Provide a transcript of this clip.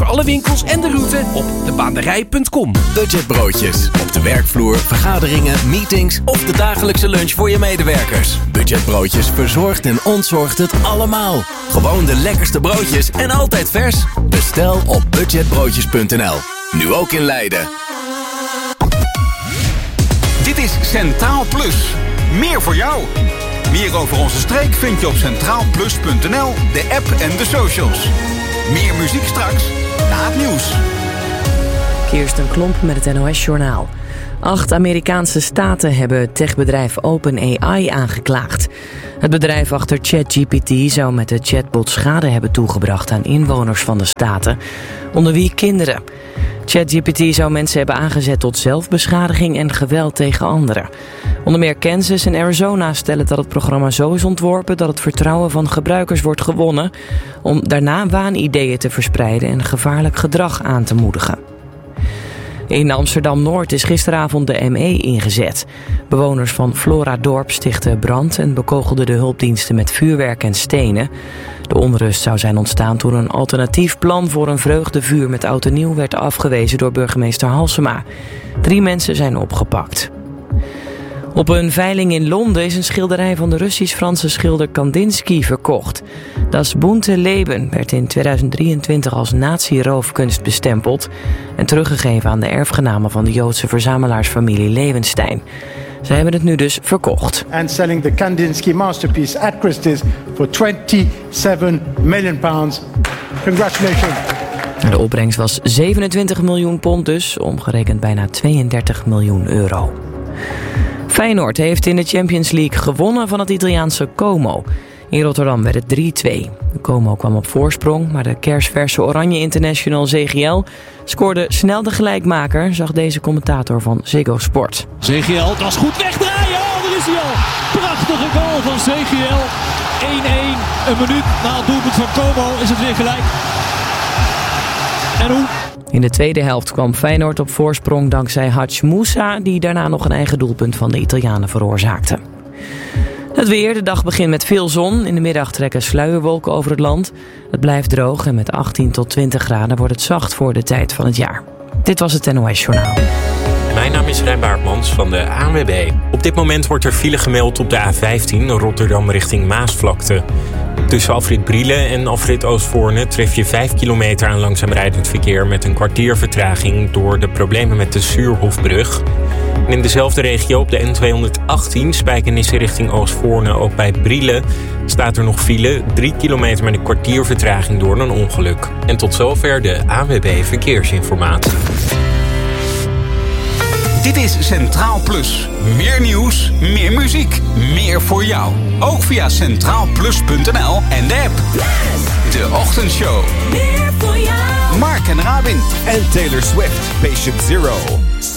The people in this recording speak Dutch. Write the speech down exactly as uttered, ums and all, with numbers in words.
alle winkels en de route op de baanderij punt com. Budgetbroodjes. Op de werkvloer, vergaderingen, meetings of de dagelijkse lunch voor je medewerkers. Budgetbroodjes verzorgt en ontzorgt het allemaal. Gewoon de lekkerste broodjes en altijd vers. Bestel op budgetbroodjes punt n l. Nu ook in Leiden. Dit is Centraal Plus. Meer voor jou. Meer over onze streek vind je op centraal plus punt n l, de app en de socials. Meer muziek straks, na het nieuws. Kirsten Klomp met het N O S-journaal. Acht Amerikaanse staten hebben techbedrijf OpenAI aangeklaagd. Het bedrijf achter ChatGPT zou met de chatbot schade hebben toegebracht aan inwoners van de staten, onder wie kinderen. ChatGPT zou mensen hebben aangezet tot zelfbeschadiging en geweld tegen anderen. Onder meer Kansas en Arizona stellen dat het programma zo is ontworpen dat het vertrouwen van gebruikers wordt gewonnen, om daarna waanideeën te verspreiden en gevaarlijk gedrag aan te moedigen. In Amsterdam-Noord is gisteravond de M E ingezet. Bewoners van Floradorp stichtten brand en bekogelden de hulpdiensten met vuurwerk en stenen. De onrust zou zijn ontstaan toen een alternatief plan voor een vreugdevuur met oud en nieuw werd afgewezen door burgemeester Halsema. Drie mensen zijn opgepakt. Op een veiling in Londen is een schilderij van de Russisch-Franse schilder Kandinsky verkocht. Das bunte Leben werd in tweeduizend drieëntwintig als nazi-roofkunst bestempeld en teruggegeven aan de erfgenamen van de Joodse verzamelaarsfamilie Levenstein. Zij hebben het nu dus verkocht. And selling the Kandinsky masterpiece at Christie's for twenty-seven million pounds. Congratulations. De opbrengst was zevenentwintig miljoen pond dus, omgerekend bijna tweeëndertig miljoen euro. Feyenoord heeft in de Champions League gewonnen van het Italiaanse Como. In Rotterdam werd het drie twee. De Como kwam op voorsprong, maar de kersverse Oranje International Z G L scoorde snel de gelijkmaker, zag deze commentator van Ziggo Sport. Z G L, dat is goed wegdraaien. Oh, daar is hij al. Prachtige goal van Z G L. één-één. Een minuut na het doelpunt van Como is het weer gelijk. En hoe? In de tweede helft kwam Feyenoord op voorsprong dankzij Hadj Moussa, die daarna nog een eigen doelpunt van de Italianen veroorzaakte. Het weer, de dag begint met veel zon. In de middag trekken sluierwolken over het land. Het blijft droog en met achttien tot twintig graden wordt het zacht voor de tijd van het jaar. Dit was het N O S-journaal. Mijn naam is Rijn Baartmans van de A N W B. Op dit moment wordt er file gemeld op de A vijftien Rotterdam richting Maasvlakte. Tussen afrit Brielen en afrit Oostvoorne tref je vijf kilometer aan langzaam rijdend verkeer met een kwartier vertraging door de problemen met de Suurhofbrug. En in dezelfde regio op de N tweehonderdachttien Spijkenisse richting Oostvoorne, ook bij Brielen, staat er nog file, drie kilometer met een kwartier vertraging door een ongeluk. En tot zover de A N W B Verkeersinformatie. Dit is Centraal Plus. Meer nieuws, meer muziek, meer voor jou. Ook via centraal plus punt n l en de app. De Ochtendshow. Meer voor jou. Mark en Rabin. En Taylor Swift, Patient Zero.